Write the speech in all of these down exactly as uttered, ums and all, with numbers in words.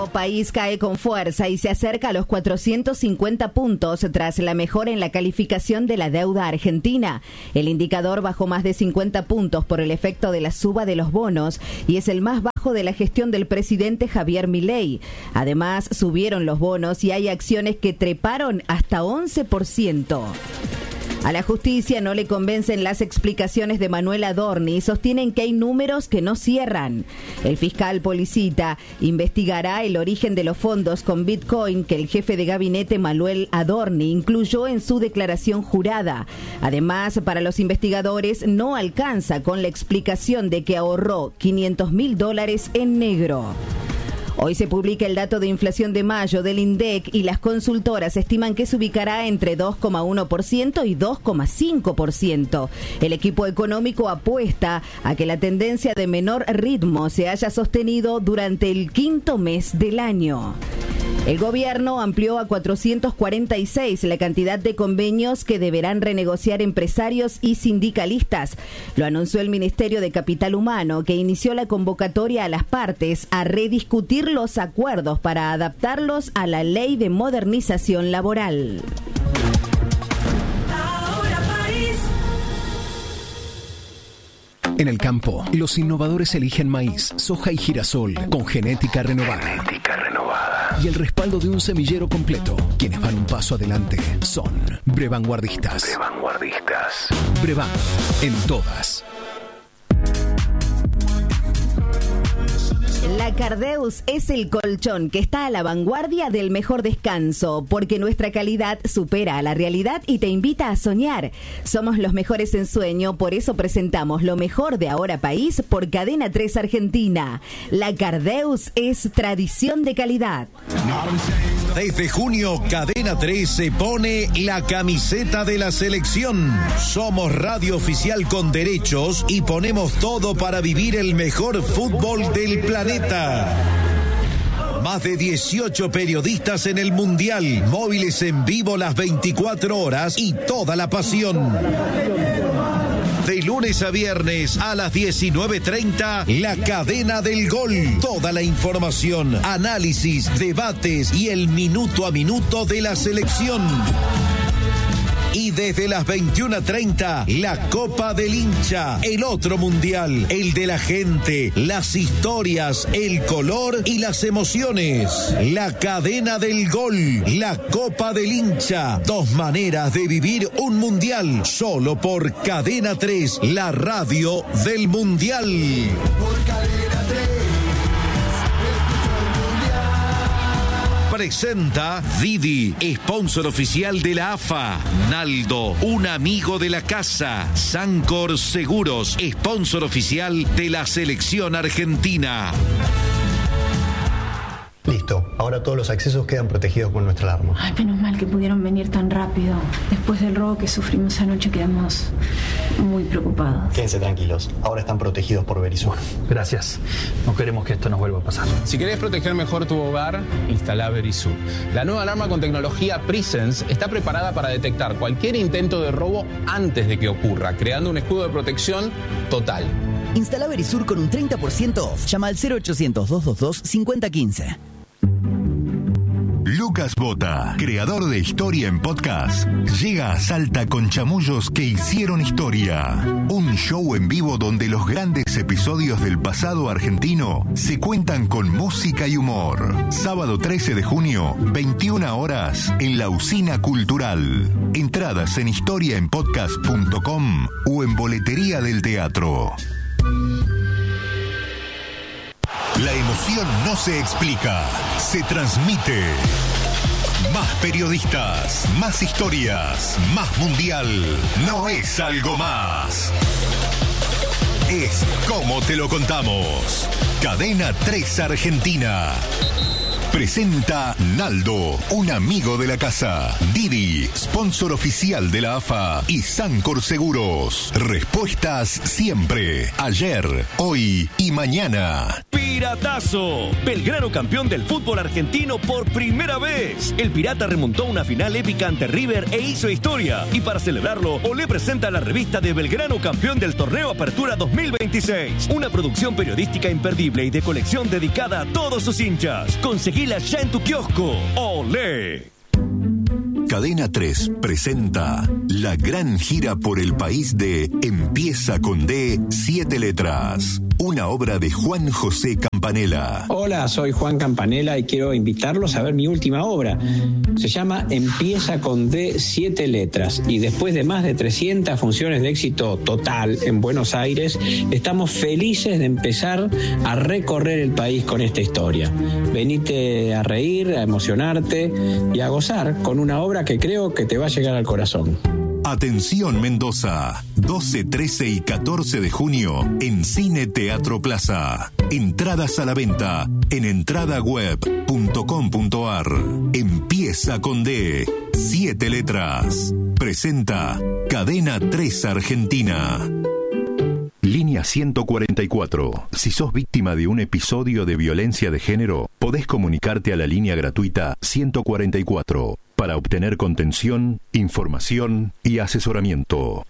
nuevo país cae con fuerza y se acerca a los cuatrocientos cincuenta puntos tras la mejora en la calificación de la deuda argentina. El indicador bajó más de cincuenta puntos por el efecto de la suba de los bonos y es el más bajo de la gestión del presidente Javier Milei. Además, subieron los bonos y hay acciones que treparon hasta once por ciento. A la justicia no le convencen las explicaciones de Manuel Adorni y sostienen que hay números que no cierran. El fiscal Policita investigará el origen de los fondos con Bitcoin que el jefe de gabinete Manuel Adorni incluyó en su declaración jurada. Además, para los investigadores no alcanza con la explicación de que ahorró quinientos mil dólares en negro. Hoy se publica el dato de inflación de mayo del INDEC y las consultoras estiman que se ubicará entre dos coma uno por ciento y dos coma cinco por ciento. El equipo económico apuesta a que la tendencia de menor ritmo se haya sostenido durante el quinto mes del año. El gobierno amplió a cuatrocientos cuarenta y seis la cantidad de convenios que deberán renegociar empresarios y sindicalistas. Lo anunció el Ministerio de Capital Humano, que inició la convocatoria a las partes a rediscutir los acuerdos para adaptarlos a la Ley de Modernización Laboral. En el campo, los innovadores eligen maíz, soja y girasol con genética renovada. Genética renovada. Y el respaldo de un semillero completo. Quienes van un paso adelante son Brevanguardistas. Brevanguardistas. Brevan, en todas. La Cardeus es el colchón que está a la vanguardia del mejor descanso, porque nuestra calidad supera a la realidad y te invita a soñar. Somos los mejores en sueño, por eso presentamos lo mejor de Ahora País por Cadena tres Argentina. La Cardeus es tradición de calidad. Desde junio, Cadena tres se pone la camiseta de la selección. Somos radio oficial con derechos y ponemos todo para vivir el mejor fútbol del planeta. Más de dieciocho periodistas en el Mundial, móviles en vivo las veinticuatro horas y toda la pasión. De lunes a viernes a las diecinueve treinta, La Cadena del Gol. Toda la información, análisis, debates y el minuto a minuto de la selección. Y desde las veintiuna treinta, la Copa del Hincha, el otro mundial, el de la gente, las historias, el color y las emociones. La Cadena del Gol, la Copa del Hincha, dos maneras de vivir un mundial, solo por Cadena tres, la radio del mundial. Por Cadena tres. Presenta Didi, sponsor oficial de la A F A. Naldo, un amigo de la casa. Sancor Seguros, sponsor oficial de la selección argentina. Listo, ahora todos los accesos quedan protegidos con nuestra alarma. Ay, menos mal que pudieron venir tan rápido. Después del robo que sufrimos anoche quedamos muy preocupados. Quédense tranquilos, ahora están protegidos por Verisur. Gracias, no queremos que esto nos vuelva a pasar. Si querés proteger mejor tu hogar, instala Verisur. La nueva alarma con tecnología Presence está preparada para detectar cualquier intento de robo antes de que ocurra, creando un escudo de protección total. Instala Verisur con un treinta por ciento off. Llama al cero ochocientos, doscientos veintidós, cincuenta quince. Lucas Bota, creador de Historia en Podcast, llega a Salta con Chamullos que hicieron historia. Un show en vivo donde los grandes episodios del pasado argentino se cuentan con música y humor. Sábado trece de junio, veintiuna horas, en la Usina Cultural. Entradas en historia en podcast punto com o en Boletería del Teatro. La emoción no se explica, se transmite. Más periodistas, más historias, más mundial. No es algo más. Es como te lo contamos. Cadena tres Argentina. Presenta Naldo, un amigo de la casa. Didi, sponsor oficial de la A F A. Y Sancor Seguros. Respuestas siempre. Ayer, hoy y mañana. Pira. Piratazo. Belgrano campeón del fútbol argentino por primera vez. El Pirata remontó una final épica ante River e hizo historia. Y para celebrarlo, Olé presenta la revista de Belgrano campeón del torneo Apertura dos mil veintiséis. Una producción periodística imperdible y de colección dedicada a todos sus hinchas. Conseguila ya en tu kiosco. ¡Olé! Cadena tres presenta la gran gira por el país de Empieza con D, siete letras. Una obra de Juan José Campanella. Hola, soy Juan Campanella y quiero invitarlos a ver mi última obra. Se llama Empieza con D, siete letras. Y después de más de trescientas funciones de éxito total en Buenos Aires, estamos felices de empezar a recorrer el país con esta historia. Venite a reír, a emocionarte y a gozar con una obra que creo que te va a llegar al corazón. Atención Mendoza, doce, trece y catorce de junio en Cine Teatro Plaza. Entradas a la venta en entradaweb punto com punto ar. Empieza con D, siete letras. Presenta Cadena tres Argentina. Línea ciento cuarenta y cuatro. Si sos víctima de un episodio de violencia de género, podés comunicarte a la línea gratuita ciento cuarenta y cuatro para obtener contención, información y asesoramiento.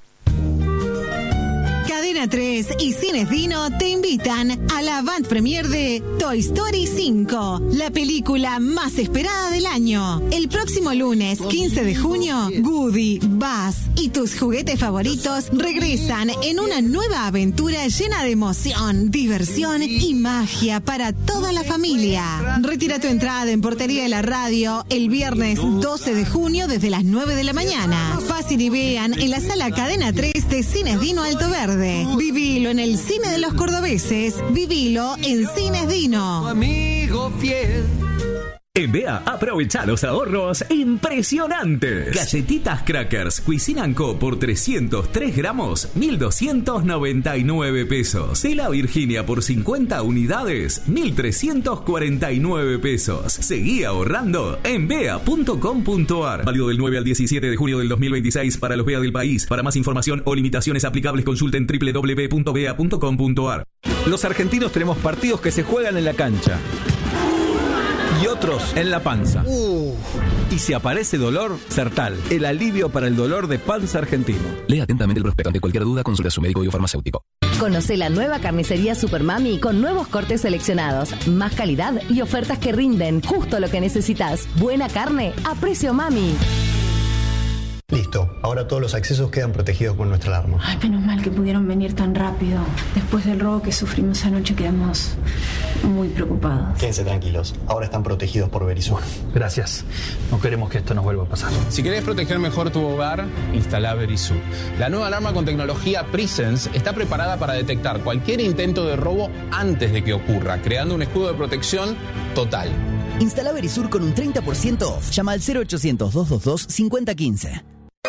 Cadena tres y Cines Dino te invitan a la avant premiere de Toy Story cinco, la película más esperada del año. El próximo lunes, quince de junio, Woody, Buzz y tus juguetes favoritos regresan en una nueva aventura llena de emoción, diversión y magia para toda la familia. Retira tu entrada en Portería de la Radio el viernes doce de junio desde las nueve de la mañana. Fácil y vean en la sala Cadena tres de Cines Dino Alto Verde. Vivilo en el cine de los cordobeses. Vivilo en Cines Dino. Amigo fiel. En B A, aprovecha los ahorros impresionantes. Galletitas Crackers Cuisine Co por trescientos tres gramos, mil doscientos noventa y nueve pesos. Tela Virginia por cincuenta unidades, mil trescientos cuarenta y nueve pesos. Seguí ahorrando en B E A punto com punto ar. Válido del nueve al diecisiete de junio del dos mil veintiséis para los B E A del país. Para más información o limitaciones aplicables, consulten doble u doble u doble u punto b e a punto com punto ar. Los argentinos tenemos partidos que se juegan en la cancha y otros en la panza. Uh. Y si aparece dolor, Sertal, el alivio para el dolor de panza argentino. Lea atentamente el prospecto. Ante cualquier duda, consulte a su médico y farmacéutico. Conoce la nueva carnicería Supermami con nuevos cortes seleccionados, más calidad y ofertas que rinden justo lo que necesitas. Buena carne a precio mami. Listo, ahora todos los accesos quedan protegidos con nuestra alarma. Ay, menos mal que pudieron venir tan rápido. Después del robo que sufrimos anoche quedamos muy preocupados. Quédense tranquilos, ahora están protegidos por Verisur. Gracias, no queremos que esto nos vuelva a pasar. Si querés proteger mejor tu hogar, instala Verisur. La nueva alarma con tecnología Presence está preparada para detectar cualquier intento de robo antes de que ocurra, creando un escudo de protección total. Instala Verisur con un treinta por ciento off. Llama al cero ochocientos, doscientos veintidós, cincuenta quince.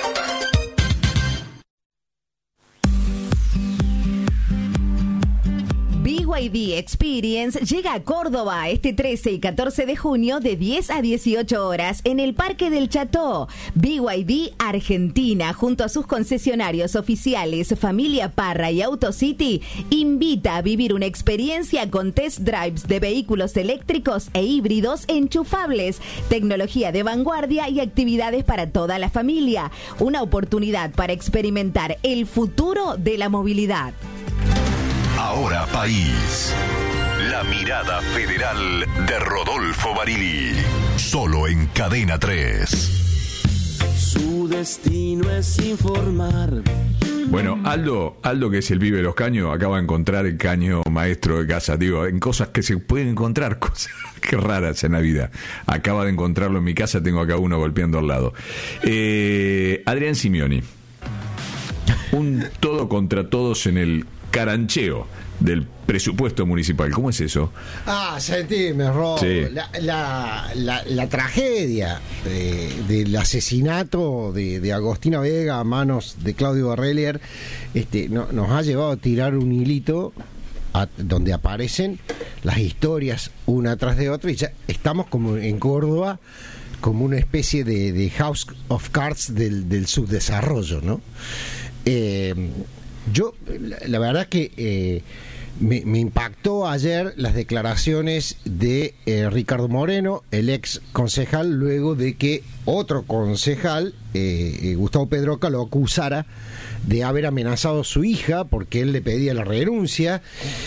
B Y D Experience llega a Córdoba este trece y catorce de junio de diez a dieciocho horas en el Parque del Chateau. B Y D Argentina, junto a sus concesionarios oficiales Familia Parra y AutoCity, invita a vivir una experiencia con test drives de vehículos eléctricos e híbridos enchufables, tecnología de vanguardia y actividades para toda la familia. Una oportunidad para experimentar el futuro de la movilidad. Ahora País. La mirada federal de Rodolfo Barili. Solo en Cadena tres. Su destino es informar. Bueno, Aldo, Aldo, que es el pibe de los caños, acaba de encontrar el caño maestro de casa. Digo, en cosas que se pueden encontrar, cosas que raras en la vida. Acaba de encontrarlo en mi casa, tengo acá uno golpeando al lado. Eh, Adrián Simioni. Un todo contra todos en el carancheo del presupuesto municipal. ¿Cómo es eso? Ah, sentime, Ro. Sí. La, la, la, la tragedia de, del asesinato de, de Agostina Vega a manos de Claudio Barrelier este, no, nos ha llevado a tirar un hilito a, donde aparecen las historias una tras de otra y ya estamos como en Córdoba como una especie de, de House of Cards del, del subdesarrollo, ¿no? Eh, yo, la, la verdad que eh, me, me impactó ayer las declaraciones de eh, Ricardo Moreno, el ex concejal, luego de que otro concejal, eh, eh, Gustavo Pedroca, lo acusara de haber amenazado a su hija porque él le pedía la renuncia.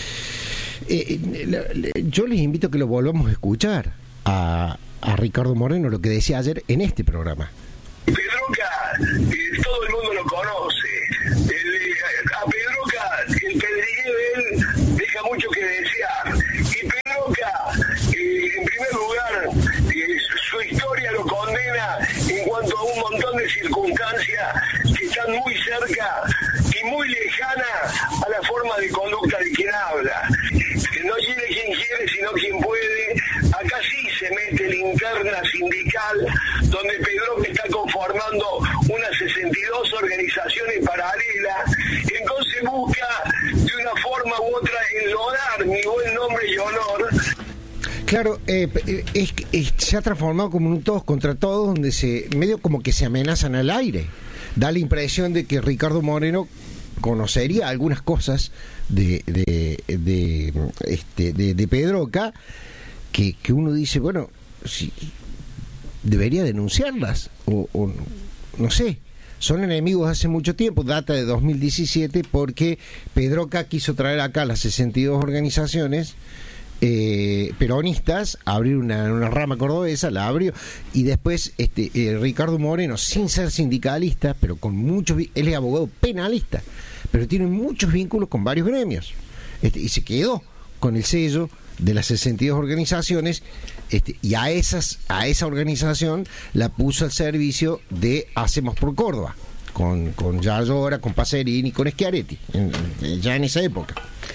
Eh, eh, yo les invito a que lo volvamos a escuchar a, a Ricardo Moreno, lo que decía ayer en este programa. Pedroca, eh, todo el mundo lo conoce. El, a Pedroca, el pedregueo de él deja mucho que desear. Y Pedroca, eh, en primer lugar, eh, su historia lo condena en cuanto a un montón de circunstancias que están muy cerca y muy lejanas a la forma de conducta de quien habla. No quiere quien quiere, sino quien puede. Acá sí se mete linterna sindical, donde Pedroca está conformando unas sesenta y dos organizaciones paralelas, entonces busca de una forma u otra enlodar mi buen nombre y honor. Claro, eh, es, es, se ha transformado como un todos contra todos, donde se medio como que se amenazan al aire. Da la impresión de que Ricardo Moreno conocería algunas cosas de de de, este, de, de Pedroca que, que uno dice, bueno, si debería denunciarlas o, o no sé. Son enemigos hace mucho tiempo, data de dos mil diecisiete, porque Pedroca quiso traer acá las sesenta y dos organizaciones eh, peronistas, abrir una, una rama cordobesa, la abrió, y después este eh, Ricardo Moreno, sin ser sindicalista, pero con muchos, él es abogado penalista, pero tiene muchos vínculos con varios gremios, este, y se quedó con el sello de las sesenta y dos organizaciones, este, y a esas a esa organización la puso al servicio de Hacemos por Córdoba, con, con Yayora, con Pacerini, con Schiaretti, en, en, ya en esa época.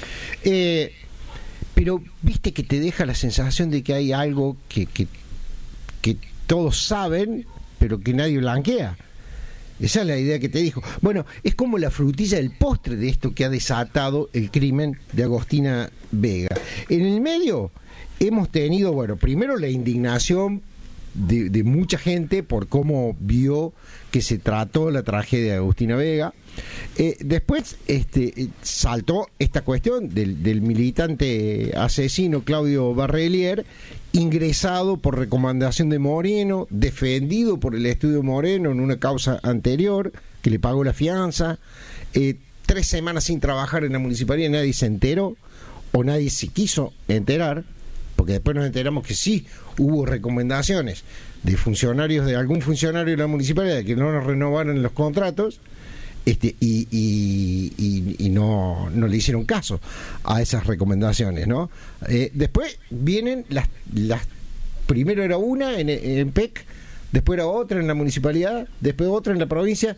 Eh, pero viste que te deja la sensación de que hay algo que, que, que todos saben, pero que nadie blanquea. Esa es la idea que te dijo. Bueno, es como la frutilla del postre de esto que ha desatado el crimen de Agostina Vega. En el medio hemos tenido, bueno, primero la indignación de, de mucha gente por cómo vio que se trató la tragedia de Agostina Vega. Eh, después este, saltó esta cuestión del, del militante asesino Claudio Barrelier, ingresado por recomendación de Moreno, defendido por el estudio Moreno en una causa anterior, que le pagó la fianza, eh, tres semanas sin trabajar en la municipalidad, nadie se enteró, o nadie se quiso enterar, porque después nos enteramos que sí hubo recomendaciones de funcionarios, de algún funcionario de la municipalidad que no nos renovaron los contratos, este y, y, y, y no, no le hicieron caso a esas recomendaciones, ¿no? Eh, después vienen las, las primero era una en, en P E C, después era otra en la municipalidad, después otra en la provincia.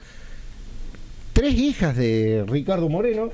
Tres hijas de Ricardo Moreno,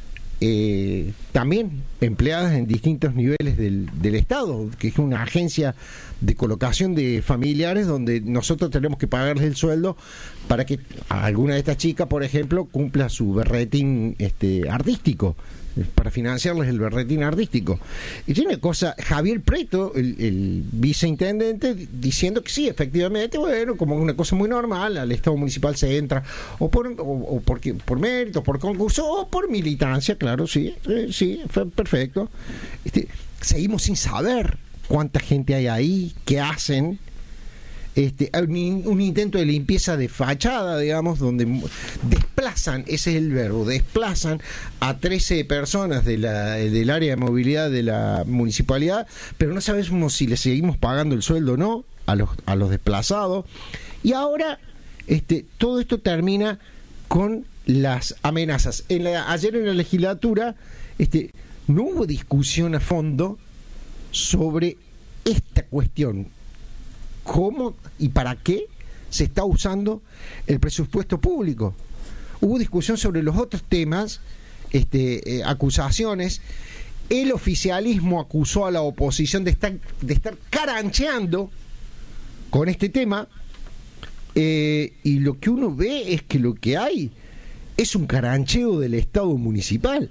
eh, también empleadas en distintos niveles del, del Estado, que es una agencia de colocación de familiares donde nosotros tenemos que pagarles el sueldo para que alguna de estas chicas, por ejemplo, cumpla su berretín este, artístico, para financiarles el berretín artístico. Y tiene cosa, Javier Preto, el, el viceintendente, diciendo que sí, efectivamente, bueno, como una cosa muy normal, al Estado municipal se entra o por o, o porque, por mérito, por concurso, o por militancia, claro, sí, eh, sí, fue perfecto. Este, seguimos sin saber cuánta gente hay ahí, qué hacen. Este, un, un intento de limpieza de fachada, digamos, donde desplazan, ese es el verbo, desplazan a trece personas de la, del área de movilidad de la municipalidad, pero no sabemos si les seguimos pagando el sueldo o no a los, a los desplazados. Y ahora este, todo esto termina con las amenazas. En la, ayer en la legislatura este, no hubo discusión a fondo sobre esta cuestión. ¿Cómo y para qué se está usando el presupuesto público? Hubo discusión sobre los otros temas, este, eh, acusaciones. El oficialismo acusó a la oposición de estar, de estar carancheando con este tema, eh, y lo que uno ve es que lo que hay es un carancheo del Estado municipal,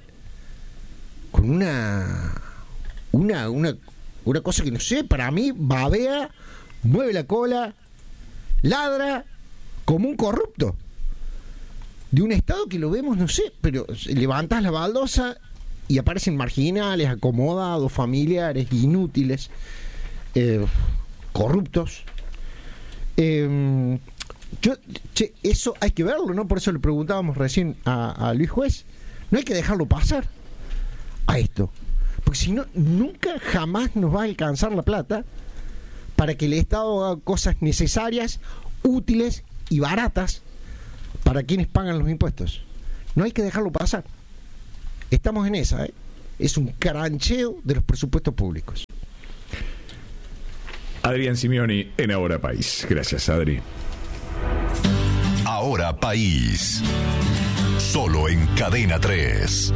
con una, una, una, una cosa que no sé, para mí babea, mueve la cola, ladra como un corrupto de un Estado que lo vemos, no sé, pero levantas la baldosa y aparecen marginales, acomodados, familiares, inútiles, eh, corruptos. Eh, yo, che, eso hay que verlo, ¿no? Por eso le preguntábamos recién a, a Luis Juez. No hay que dejarlo pasar a esto, porque si no, nunca jamás nos va a alcanzar la plata para que el Estado haga cosas necesarias, útiles y baratas para quienes pagan los impuestos. No hay que dejarlo pasar. Estamos en esa, ¿eh? Es un carancheo de los presupuestos públicos. Adrián Simeoni en Ahora País. Gracias, Adri. Ahora País. Solo en Cadena tres.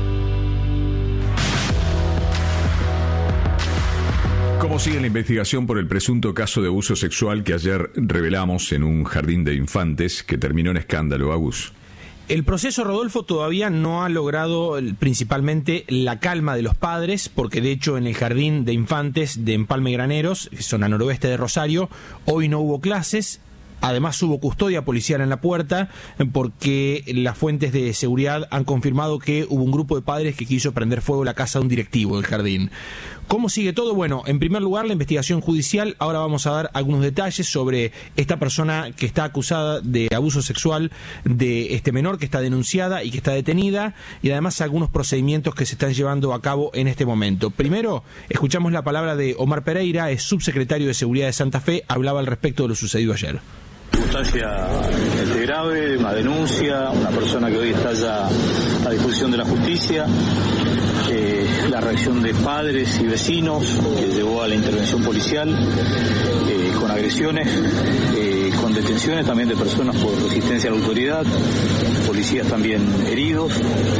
¿Cómo sigue la investigación por el presunto caso de abuso sexual que ayer revelamos en un jardín de infantes que terminó en escándalo, Agus? El proceso, Rodolfo, todavía no ha logrado principalmente la calma de los padres, porque de hecho en el jardín de infantes de Empalme Graneros, zona noroeste de Rosario, hoy no hubo clases. Además hubo custodia policial en la puerta porque las fuentes de seguridad han confirmado que hubo un grupo de padres que quiso prender fuego a la casa de un directivo del jardín. ¿Cómo sigue todo? Bueno, en primer lugar la investigación judicial. Ahora vamos a dar algunos detalles sobre esta persona que está acusada de abuso sexual de este menor, que está denunciada y que está detenida, y además algunos procedimientos que se están llevando a cabo en este momento. Primero, escuchamos la palabra de Omar Pereira, es subsecretario de Seguridad de Santa Fe, hablaba al respecto de lo sucedido ayer. Circunstancia este, grave, una denuncia, una persona que hoy está ya a disposición de la justicia, eh, la reacción de padres y vecinos que llevó a la intervención policial eh, con agresiones, eh, con detenciones también de personas por resistencia a la autoridad, policías también heridos.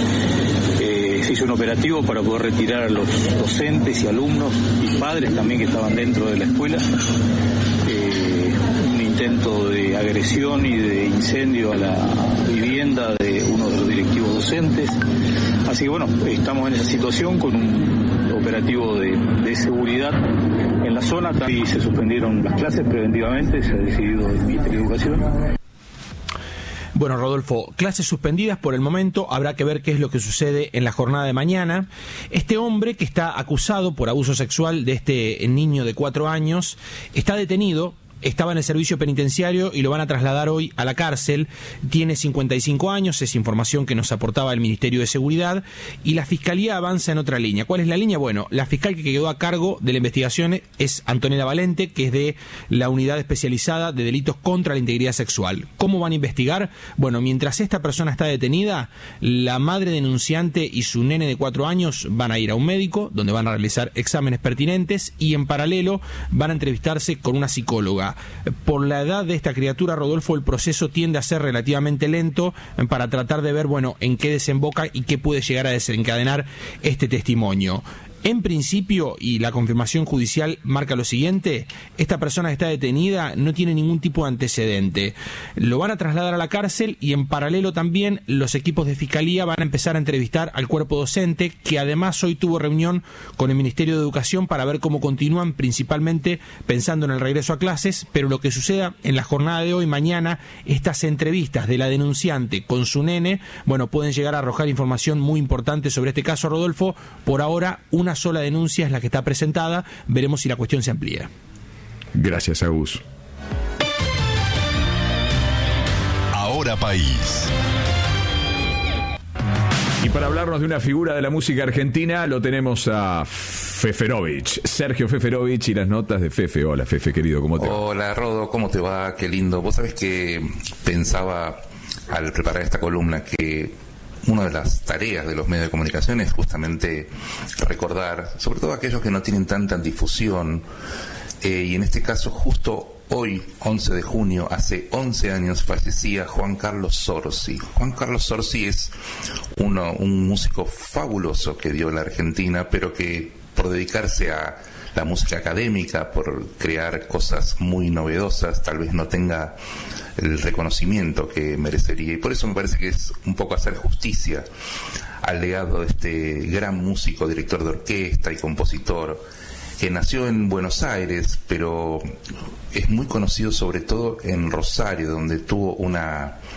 Eh, se hizo un operativo para poder retirar a los docentes y alumnos y padres también que estaban dentro de la escuela. Eh, intento de agresión y de incendio a la vivienda de uno de los directivos docentes. Así que bueno, estamos en esa situación con un operativo de, de seguridad en la zona y se suspendieron las clases preventivamente, se ha decidido el Ministerio de Educación. Bueno, Rodolfo, clases suspendidas por el momento, habrá que ver qué es lo que sucede en la jornada de mañana. Este hombre que está acusado por abuso sexual de este niño de cuatro años está detenido. Estaba en el servicio penitenciario y lo van a trasladar hoy a la cárcel. Tiene cincuenta y cinco años, es información que nos aportaba el Ministerio de Seguridad, y la Fiscalía avanza en otra línea. ¿Cuál es la línea? Bueno, la fiscal que quedó a cargo de la investigación es Antonella Valente, que es de la Unidad Especializada de Delitos contra la Integridad Sexual. ¿Cómo van a investigar? Bueno, mientras esta persona está detenida, la madre denunciante y su nene de cuatro años van a ir a un médico, donde van a realizar exámenes pertinentes, y en paralelo van a entrevistarse con una psicóloga. Por la edad de esta criatura, Rodolfo, el proceso tiende a ser relativamente lento para tratar de ver, bueno, en qué desemboca y qué puede llegar a desencadenar este testimonio. En principio, y la confirmación judicial marca lo siguiente, esta persona que está detenida no tiene ningún tipo de antecedente. Lo van a trasladar a la cárcel y en paralelo también los equipos de Fiscalía van a empezar a entrevistar al cuerpo docente, que además hoy tuvo reunión con el Ministerio de Educación para ver cómo continúan, principalmente pensando en el regreso a clases, pero lo que suceda en la jornada de hoy, mañana, estas entrevistas de la denunciante con su nene, bueno, pueden llegar a arrojar información muy importante sobre este caso, Rodolfo. Por ahora, una Una sola denuncia es la que está presentada. Veremos si la cuestión se amplía. Gracias, Agus. Ahora País. Y para hablarnos de una figura de la música argentina, lo tenemos a Feferovich, Sergio Feferovich, y las notas de Fefe. Hola, Fefe, querido, ¿cómo te va? Hola, Rodo, ¿cómo te va? Qué lindo. Vos sabés que pensaba al preparar esta columna que una de las tareas de los medios de comunicación es justamente recordar, sobre todo aquellos que no tienen tanta difusión, eh, y en este caso justo hoy, once de junio, hace once años fallecía Juan Carlos Zorzi. Juan Carlos Zorzi es uno, un músico fabuloso que dio en la Argentina, pero que por dedicarse a la música académica, por crear cosas muy novedosas, tal vez no tenga el reconocimiento que merecería, y por eso me parece que es un poco hacer justicia al legado de este gran músico, director de orquesta y compositor, que nació en Buenos Aires, pero es muy conocido sobre todo en Rosario, donde tuvo una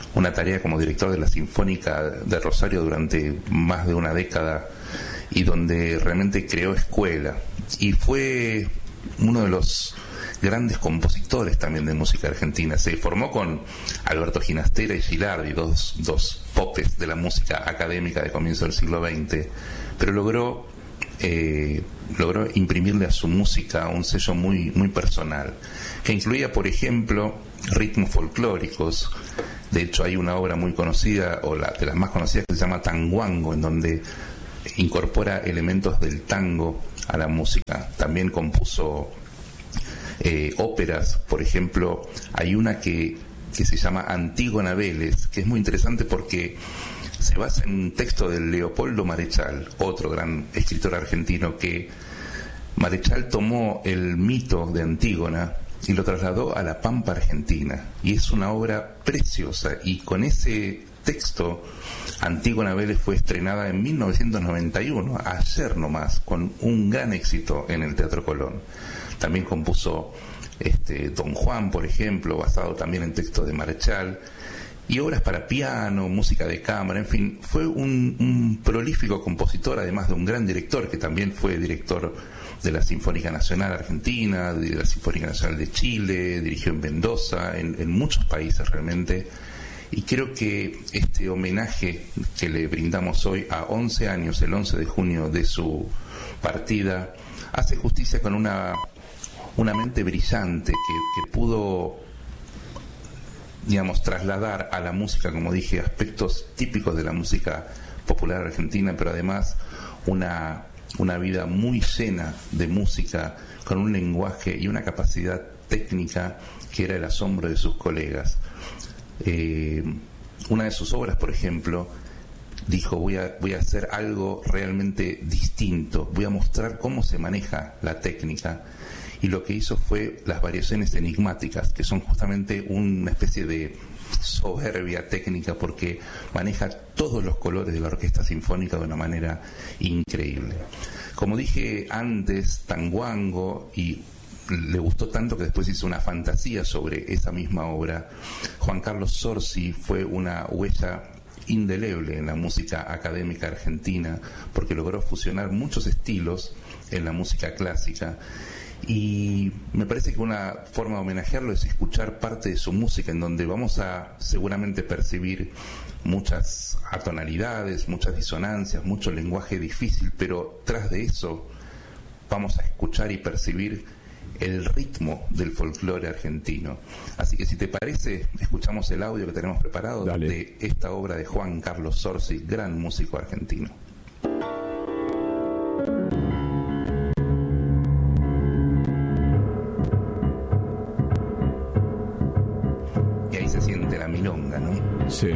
una tarea como director de la Sinfónica de Rosario durante más de una década y donde realmente creó escuela y fue uno de los grandes compositores también de música argentina. Se formó con Alberto Ginastera y Gilardi, dos, dos popes de la música académica de comienzo del siglo veinte, pero logró eh, logró imprimirle a su música un sello muy, muy personal, que incluía, por ejemplo, ritmos folclóricos. De hecho, hay una obra muy conocida, o la de las más conocidas, que se llama Tanguango, en donde incorpora elementos del tango a la música. También compuso eh, óperas, por ejemplo, hay una que, que se llama Antígona Vélez, que es muy interesante porque se basa en un texto de Leopoldo Marechal, otro gran escritor argentino, que Marechal tomó el mito de Antígona y lo trasladó a la Pampa Argentina, y es una obra preciosa, y con ese texto Antígona Vélez fue estrenada en mil novecientos noventa y uno, ayer nomás, con un gran éxito en el Teatro Colón. También compuso este, Don Juan, por ejemplo, basado también en textos de Marechal, y obras para piano, música de cámara, en fin, fue un, un prolífico compositor, además de un gran director, que también fue director de la Sinfónica Nacional Argentina, de la Sinfónica Nacional de Chile, dirigió en Mendoza, en, en muchos países realmente. Y creo que este homenaje que le brindamos hoy a once años, el once de junio de su partida, hace justicia con una, una mente brillante que, que pudo, digamos, trasladar a la música, como dije, aspectos típicos de la música popular argentina, pero además una, una vida muy llena de música, con un lenguaje y una capacidad técnica que era el asombro de sus colegas. Eh, una de sus obras, por ejemplo, dijo: voy a, voy a hacer algo realmente distinto, voy a mostrar cómo se maneja la técnica, y lo que hizo fue las variaciones enigmáticas, que son justamente una especie de soberbia técnica, porque maneja todos los colores de la orquesta sinfónica de una manera increíble. Como dije antes, Tanguango, y le gustó tanto que después hizo una fantasía sobre esa misma obra. Juan Carlos Zorzi fue una huella indeleble en la música académica argentina, porque logró fusionar muchos estilos en la música clásica, y me parece que una forma de homenajearlo es escuchar parte de su música, en donde vamos a seguramente percibir muchas atonalidades, muchas disonancias, mucho lenguaje difícil, pero tras de eso vamos a escuchar y percibir el ritmo del folclore argentino. Así que, si te parece, escuchamos el audio que tenemos preparado. Dale. De esta obra de Juan Carlos Zorzi, gran músico argentino. Y ahí se siente la milonga, ¿no? Sí.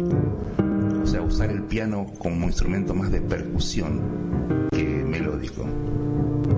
Usar el piano como instrumento más de percusión que melódico.